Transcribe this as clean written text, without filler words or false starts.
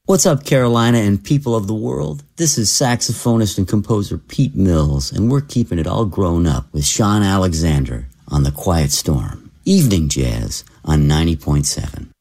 What's up, Carolina and people of the world? This is saxophonist and composer Pete Mills, and we're keeping it all grown up with Sean Alexander on The Quiet Storm. Evening Jazz on 90.7.